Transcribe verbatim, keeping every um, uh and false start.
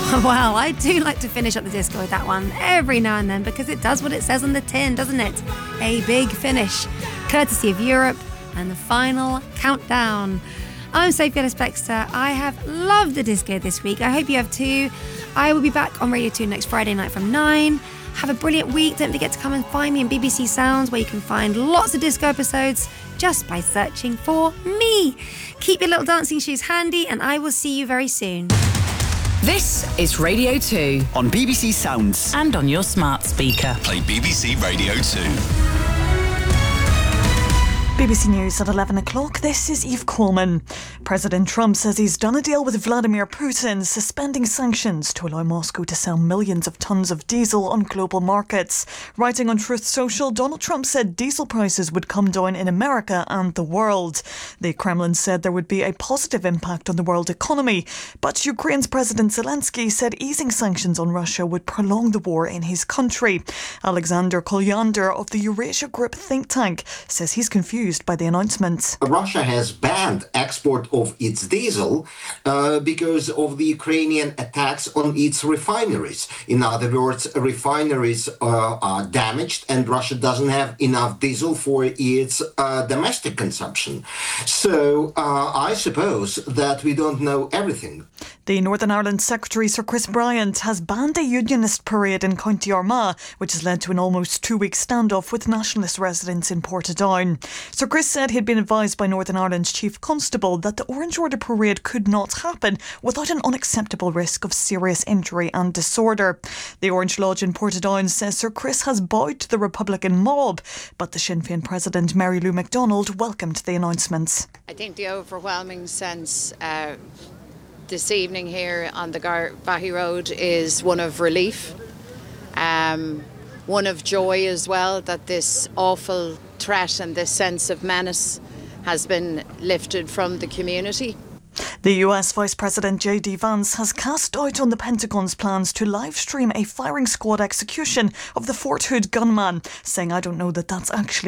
Well, I do like to finish up the disco with that one every now and then because it does what it says on the tin, doesn't it? A big finish, courtesy of Europe and the final countdown. I'm Sophie Ellis-Bextor. I have loved the disco this week. I hope you have too. I will be back on Radio two next Friday night from nine. Have a brilliant week. Don't forget to come and find me in B B C Sounds, where you can find lots of disco episodes just by searching for me. Keep your little dancing shoes handy, and I will see you very soon. This is Radio two. On B B C Sounds. And on your smart speaker. Play B B C Radio two. B B C News at eleven o'clock. This is Eve Coleman. President Trump says he's done a deal with Vladimir Putin, suspending sanctions to allow Moscow to sell millions of tonnes of diesel on global markets. Writing on Truth Social, Donald Trump said diesel prices would come down in America and the world. The Kremlin said there would be a positive impact on the world economy, but Ukraine's President Zelensky said easing sanctions on Russia would prolong the war in his country. Alexander Kolyander of the Eurasia Group think tank says he's confused by the announcement. Russia has banned export of its diesel uh, because of the Ukrainian attacks on its refineries. In other words, refineries uh, are damaged and Russia doesn't have enough diesel for its uh, domestic consumption. So uh, I suppose that we don't know everything. The Northern Ireland Secretary, Sir Chris Bryant, has banned a unionist parade in County Armagh, which has led to an almost two-week standoff with nationalist residents in Portadown. Sir Chris said he'd been advised by Northern Ireland's Chief Constable that the Orange Order parade could not happen without an unacceptable risk of serious injury and disorder. The Orange Lodge in Portadown says Sir Chris has bowed to the Republican mob, but the Sinn Féin President Mary Lou McDonald welcomed the announcement. I think the overwhelming sense uh, this evening here on the Garvaghey Road is one of relief, um, one of joy as well, that this awful threat and this sense of menace has been lifted from the community. The U S Vice President J D Vance has cast doubt on the Pentagon's plans to live stream a firing squad execution of the Fort Hood gunman, saying, "I don't know that that's actually